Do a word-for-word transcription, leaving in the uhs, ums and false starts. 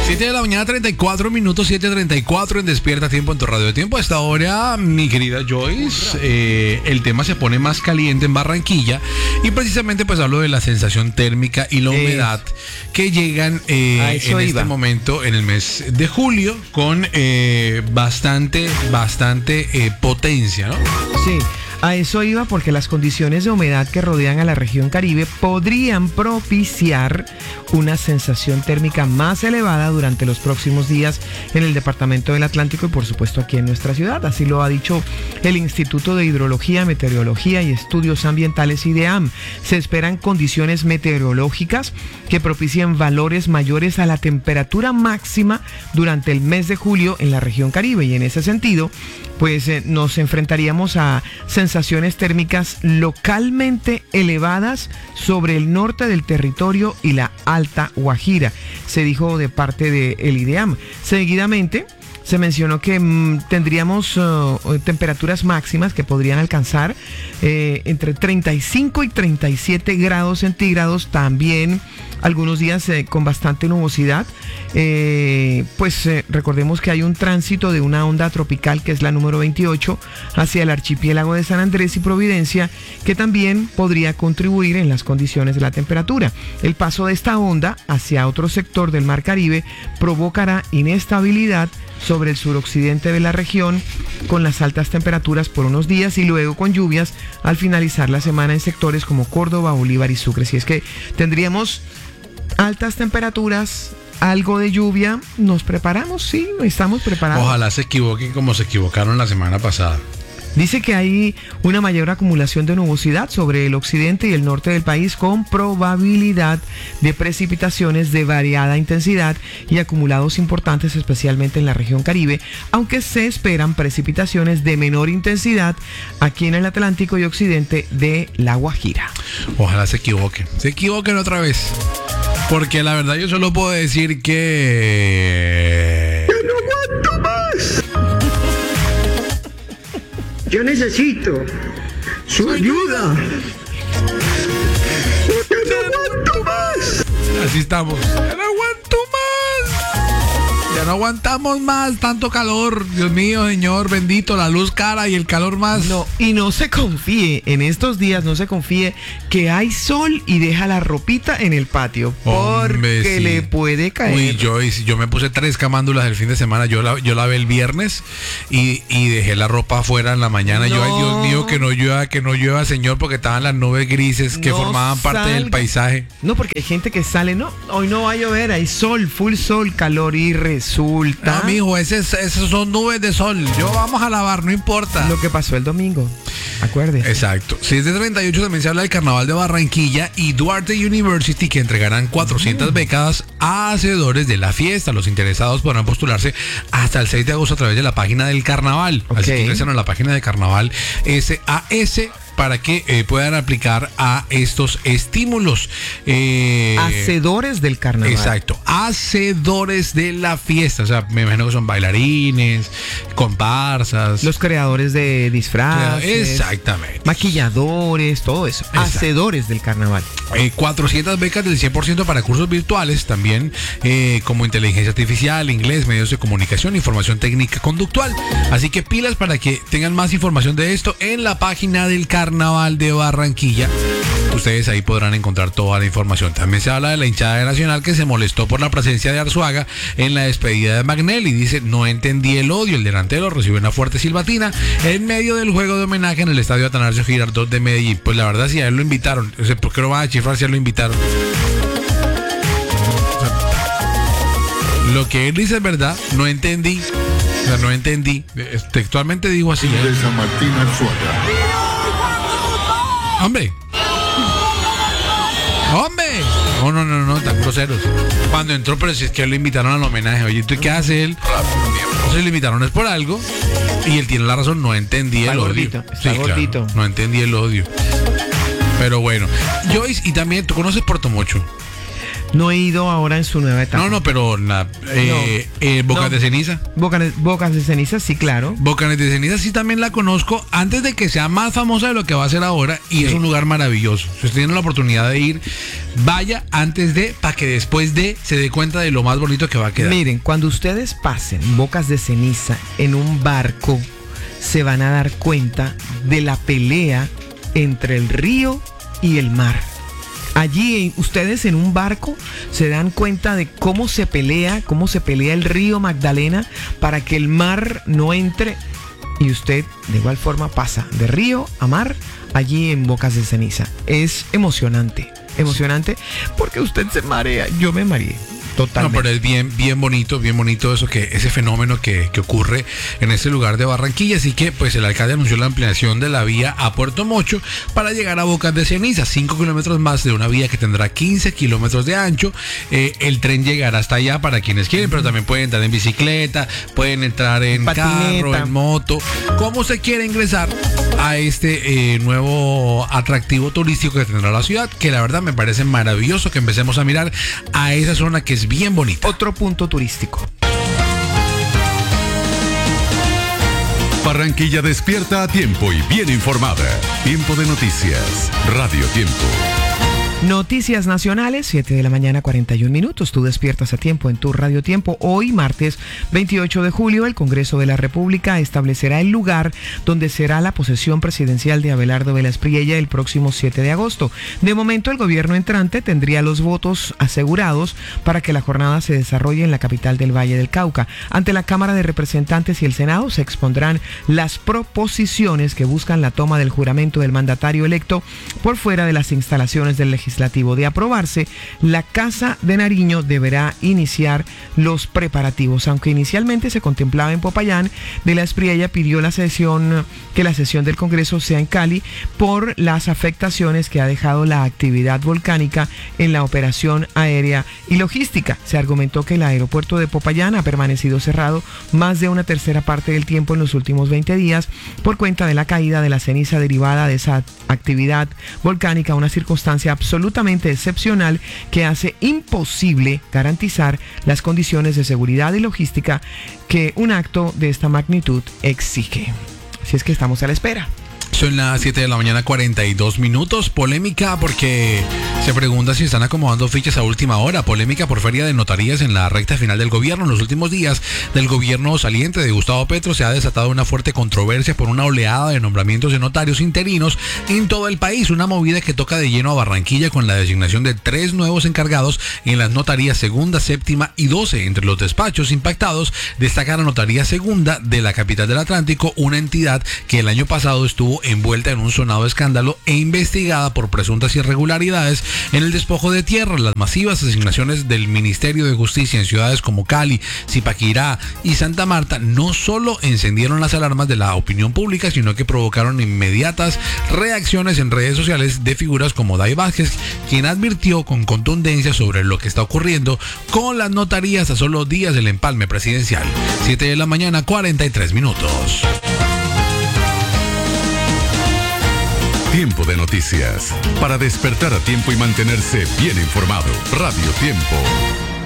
siete de la mañana, treinta y cuatro minutos, siete treinta y cuatro en Despierta Tiempo en tu radio de tiempo. A esta hora, mi querida Joyce, eh, el tema se pone más caliente en Barranquilla y precisamente pues hablo de la sensación térmica y la humedad es. que llegan eh, en iba. este momento, en el mes de julio, con eh, bastante, bastante eh, potencia, ¿no? Sí. A eso iba porque las condiciones de humedad que rodean a la región Caribe podrían propiciar una sensación térmica más elevada durante los próximos días en el departamento del Atlántico y por supuesto aquí en nuestra ciudad. Así lo ha dicho el Instituto de Hidrología, Meteorología y Estudios Ambientales IDEAM. Se esperan condiciones meteorológicas que propicien valores mayores a la temperatura máxima durante el mes de julio en la región Caribe y en ese sentido pues eh, nos enfrentaríamos a sensaciones térmicas localmente elevadas sobre el norte del territorio y la Alta Guajira, se dijo de parte del IDEAM. Seguidamente se mencionó que mmm, tendríamos uh, temperaturas máximas que podrían alcanzar eh, entre treinta y cinco y treinta y siete grados centígrados, también algunos días eh, con bastante nubosidad. Eh, pues eh, recordemos que hay un tránsito de una onda tropical que es la número veintiocho hacia el archipiélago de San Andrés y Providencia, que también podría contribuir en las condiciones de la temperatura. El paso de esta onda hacia otro sector del Mar Caribe provocará inestabilidad sobre el suroccidente de la región, con las altas temperaturas por unos días y luego con lluvias al finalizar la semana en sectores como Córdoba, Bolívar y Sucre. Si es que tendríamos altas temperaturas, algo de lluvia, nos preparamos, sí, estamos preparados. Ojalá se equivoquen como se equivocaron la semana pasada. Dice que hay una mayor acumulación de nubosidad sobre el occidente y el norte del país con probabilidad de precipitaciones de variada intensidad y acumulados importantes especialmente en la región Caribe, aunque se esperan precipitaciones de menor intensidad aquí en el Atlántico y occidente de La Guajira. Ojalá se equivoquen, se equivoquen otra vez, porque la verdad yo solo puedo decir que... ¡Yo no aguanto más! Yo necesito su ayuda. Porque no aguanto más. Así estamos. Ya no aguanto más. Ya no aguantamos más tanto calor. Dios mío, Señor bendito, la luz cara y el calor más. No, y no se confíe, en estos días no se confíe que hay sol y deja la ropita en el patio. Porque Hombre, sí. le puede caer. Uy, yo, yo me puse tres camándulas el fin de semana. Yo la, yo lavé el viernes y, y dejé la ropa afuera en la mañana. No. Yo, ay Dios mío, que no llueva, que no llueva, Señor, porque estaban las nubes grises que no formaban parte salga. del paisaje. No, porque hay gente que sale, no, hoy no va a llover, hay sol, full sol, calor y resulta. No, mijo, esas son nubes de sol. Yo vamos a lavar, no importa. Lo que pasó el domingo, acuérdese. Exacto. seis de treinta y ocho también se habla del Carnaval de Barranquilla y Duarte University, que entregarán cuatrocientas becas a hacedores de la fiesta. Los interesados podrán postularse hasta el seis de agosto a través de la página del Carnaval. Okay. Así que ingresen a la página de Carnaval S A S para que eh, puedan aplicar a estos estímulos. Eh, hacedores del carnaval. Exacto, hacedores de la fiesta. O sea, me imagino que son bailarines, comparsas. Los creadores de disfraces. Exactamente. Maquilladores, todo eso. Exacto. Hacedores del carnaval. Eh, cuatrocientas becas del cien por ciento para cursos virtuales, también eh, como inteligencia artificial, inglés, medios de comunicación, información técnica conductual. Así que pilas para que tengan más información de esto en la página del Carnaval de Barranquilla. Ustedes ahí podrán encontrar toda la información. También se habla de la hinchada de Nacional que se molestó por la presencia de Arzuaga en la despedida de Magnell y dice: no entendí el odio. El delantero recibió una fuerte silbatina en medio del juego de homenaje en el estadio Atanasio Girardot de Medellín. Pues la verdad, si a él lo invitaron, o sea, ¿por qué no van a chifrar si a él lo invitaron? O sea, lo que él dice es verdad, no entendí. O sea, no entendí. Textualmente dijo así. De San Martín Arzuaga. ¡Hombre! ¡Hombre! No, no, no, no, tan groseros. Cuando entró, pero si es que lo invitaron al homenaje. Oye, ¿tú qué hace él? O sea, lo invitaron es por algo. Y él tiene la razón, no entendí el está odio. Gordito, está sí, gordito. Claro, no entendí el odio. Pero bueno. Joyce, y también, ¿tú conoces Puerto Mocho? No he ido ahora en su nueva etapa. No, no, pero la, eh, No. eh, Bocas No. de Ceniza. Bocas, Bocas de Ceniza, sí, claro. Bocas de Ceniza sí también la conozco antes de que sea más famosa de lo que va a ser ahora y Sí. es un lugar maravilloso. Si usted tiene la oportunidad de ir, vaya antes de, para que después de se dé cuenta de lo más bonito que va a quedar. Miren, cuando ustedes pasen Bocas de Ceniza en un barco, se van a dar cuenta de la pelea entre el río y el mar. Allí ustedes en un barco se dan cuenta de cómo se pelea, cómo se pelea el río Magdalena para que el mar no entre, y usted de igual forma pasa de río a mar allí en Bocas de Ceniza. Es emocionante, emocionante porque usted se marea, yo me mareé. No, Totalmente. pero es bien, bien bonito, bien bonito eso que, ese fenómeno que, que ocurre en este lugar de Barranquilla. Así que pues el alcalde anunció la ampliación de la vía a Puerto Mocho para llegar a Bocas de Ceniza, cinco kilómetros más de una vía que tendrá quince kilómetros de ancho. Eh, el tren llegará hasta allá para quienes quieren, pero también pueden entrar en bicicleta, pueden entrar en Patineta. carro, en moto, como se quiere ingresar a este eh, nuevo atractivo turístico que tendrá la ciudad, que la verdad me parece maravilloso que empecemos a mirar a esa zona que es bien bonita. Otro punto turístico. Barranquilla despierta a tiempo y bien informada. Tiempo de noticias. Radio Tiempo. Noticias nacionales, siete de la mañana, cuarenta y un minutos. Tú despiertas a tiempo en tu Radio Tiempo. Hoy, martes veintiocho de julio, el Congreso de la República establecerá el lugar donde será la posesión presidencial de Abelardo Vélez Priella el próximo siete de agosto. De momento, el gobierno entrante tendría los votos asegurados para que la jornada se desarrolle en la capital del Valle del Cauca. Ante la Cámara de Representantes y el Senado se expondrán las proposiciones que buscan la toma del juramento del mandatario electo por fuera de las instalaciones del legislativo. De aprobarse, la Casa de Nariño deberá iniciar los preparativos. Aunque inicialmente se contemplaba en Popayán, Vélez Priella pidió la sesión, que la sesión del Congreso sea en Cali por las afectaciones que ha dejado la actividad volcánica en la operación aérea y logística. Se argumentó que el aeropuerto de Popayán ha permanecido cerrado más de una tercera parte del tiempo en los últimos veinte días por cuenta de la caída de la ceniza derivada de esa actividad volcánica, una circunstancia absolutamente excepcional que hace imposible garantizar las condiciones de seguridad y logística que un acto de esta magnitud exige. Así es que estamos a la espera. Son las siete de la mañana, cuarenta y dos minutos. Polémica porque se pregunta si están acomodando fichas a última hora. Polémica por feria de notarías en la recta final del gobierno. En los últimos días del gobierno saliente de Gustavo Petro se ha desatado una fuerte controversia por una oleada de nombramientos de notarios interinos en todo el país. Una movida que toca de lleno a Barranquilla con la designación de tres nuevos encargados en las notarías segunda, séptima y doce. Entre los despachos impactados destaca la notaría segunda de la capital del Atlántico, una entidad que el año pasado estuvo envuelta en un sonado escándalo e investigada por presuntas irregularidades en el despojo de tierra. Las masivas asignaciones del Ministerio de Justicia en ciudades como Cali, Zipaquirá y Santa Marta no solo encendieron las alarmas de la opinión pública, sino que provocaron inmediatas reacciones en redes sociales de figuras como Day Vázquez, quien advirtió con contundencia sobre lo que está ocurriendo con las notarías a solo días del empalme presidencial. siete de la mañana, cuarenta y tres minutos. Tiempo de noticias. Para despertar a tiempo y mantenerse bien informado. Radio Tiempo.